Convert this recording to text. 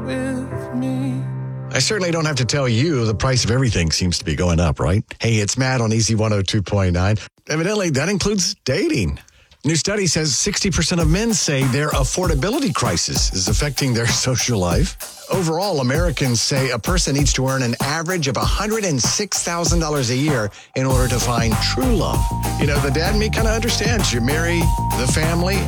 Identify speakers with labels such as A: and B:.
A: with me.
B: I certainly don't have to tell you the price of everything seems to be going up, right? Hey, it's Matt on Easy 102.9. Evidently, that includes dating. New study says 60% of men say their affordability crisis is affecting their social life. Overall, Americans say a person needs to earn an average of $106,000 a year in order to find true love. You know, the dad in me kind of understands. You marry the family